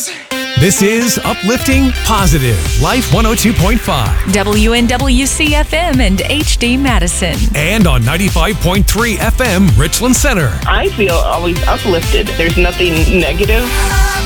Cheers. This is Uplifting Positive Life 102.5 WNWC-FM and HD Madison. and on 95.3 FM Richland Center. I feel always uplifted. There's nothing negative.